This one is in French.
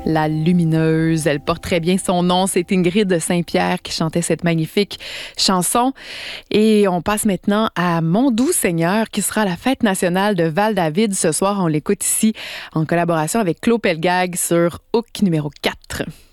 La lumineuse, elle porte très bien son nom. C'est Ingrid Saint-Pierre qui chantait cette magnifique chanson. Et on passe maintenant à Mon doux Seigneur, qui sera à la fête nationale de Val-David ce soir. On l'écoute ici en collaboration avec Claude Pelgag sur Hook numéro 4.